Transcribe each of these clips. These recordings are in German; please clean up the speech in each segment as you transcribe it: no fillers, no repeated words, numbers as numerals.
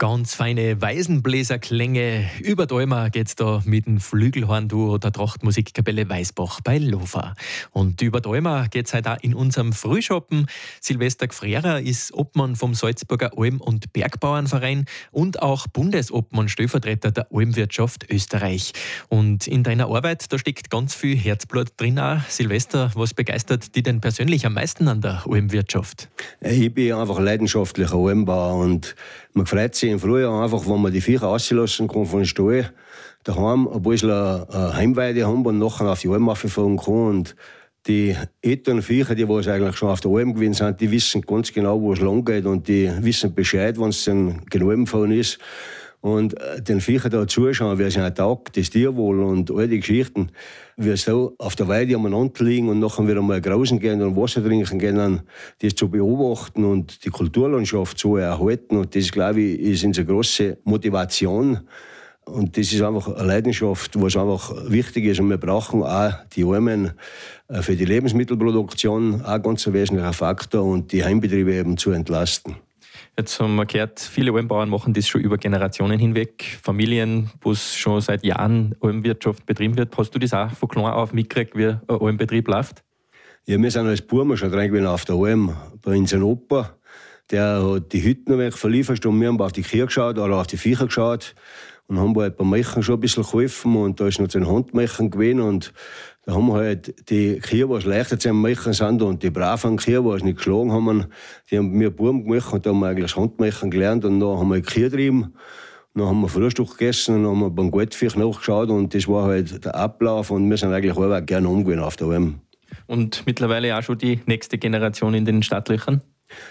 Ganz feine Weisenbläserklänge. Über die Alma geht's da mit dem Flügelhorn-Duo der Trachtmusikkapelle Weißbach bei Lofa. Und über die Alma geht's heute auch in unserem Frühschoppen. Silvester Gfrera ist Obmann vom Salzburger Alm- und Bergbauernverein und auch Bundesobmann Stellvertreter der Almwirtschaft Österreich. Und in deiner Arbeit, da steckt ganz viel Herzblut drin auch. Silvester, was begeistert dich denn persönlich am meisten an der Almwirtschaft? Ich bin einfach leidenschaftlicher Almbauer und man freut sich im Frühjahr einfach, wenn man die Viecher rauslassen kann von den Stall, daheim ein bisschen eine Heimweide haben und nachher auf die Alm fahren kann. Und die älteren Viecher, die was eigentlich schon auf der Alm gewesen sind, die wissen ganz genau, wo es lang geht und die wissen Bescheid, wenn es dann genau fahren ist. Und den Viechern da zuschauen, wie es ihnen taugt, das Tierwohl und all die Geschichten, wie sie da auf der Weide umeinander liegen und nachher wieder mal grausen gehen und Wasser trinken gehen, das zu beobachten und die Kulturlandschaft zu erhalten. Und das, glaube ich, ist unsere grosse Motivation. Und das ist einfach eine Leidenschaft, was einfach wichtig ist. Und wir brauchen auch die Almen für die Lebensmittelproduktion, auch ein ganz wesentlicher Faktor, und die Heimbetriebe eben zu entlasten. Jetzt haben wir gehört, viele Almbauern machen das schon über Generationen hinweg. Familien, wo es schon seit Jahren Almwirtschaft betrieben wird. Hast du das auch von klein auf mitgekriegt, wie ein Almbetrieb läuft? Ja, wir sind als Burmer schon dran gewesen auf der Alm. Bei unserem Opa, der hat die Hütten weg verliefert und wir haben auf die Kühe geschaut oder auf die Viecher geschaut und haben halt beim Machen schon ein bisschen geholfen. Und da ist noch so ein Handmachen gewesen und da haben wir halt die Kühe, die leichter zu machen sind, und die braven Kühe, die es nicht geschlagen haben, die haben wir Buben gemacht und da haben wir eigentlich das Handmachen gelernt. Und dann haben wir die Kühe getrieben, dann haben wir Frühstück gegessen und dann haben wir beim Goldfisch nachgeschaut und das war halt der Ablauf, und wir sind eigentlich auch gerne umgehen auf der Alm. Und mittlerweile auch schon die nächste Generation in den Startlöchern?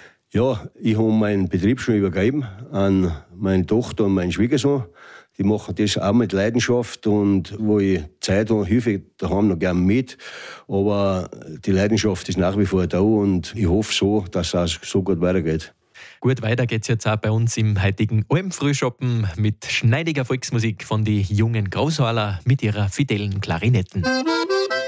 Ja, ich habe meinen Betrieb schon übergeben an meine Tochter und meinen Schwiegersohn. Die machen das auch mit Leidenschaft, und wo ich Zeit habe, helfe ich daheim noch gerne mit. Aber die Leidenschaft ist nach wie vor da und ich hoffe so, dass es auch so gut weitergeht. Gut, weiter geht's jetzt auch bei uns im heutigen Alm-Frühschoppen mit schneidiger Volksmusik von den jungen Großhaler mit ihrer fidelen Klarinetten.